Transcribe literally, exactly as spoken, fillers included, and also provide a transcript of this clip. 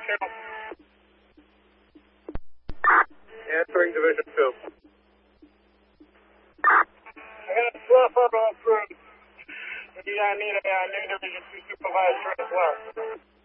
two. Answering Division two. I got a twelve on cruise. We uh, need a uh, new Division two supervisor as well.